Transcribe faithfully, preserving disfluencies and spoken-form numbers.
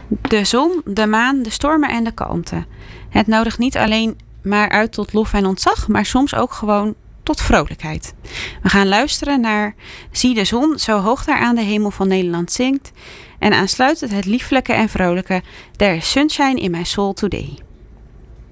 De zon, de maan, de stormen en de kalmte. Het nodigt niet alleen maar uit tot lof en ontzag, maar soms ook gewoon tot vrolijkheid. We gaan luisteren naar Zie de zon zo hoog daar aan de hemel van Nederland zingt en aansluitend het lieflijke en vrolijke There is sunshine in my soul today.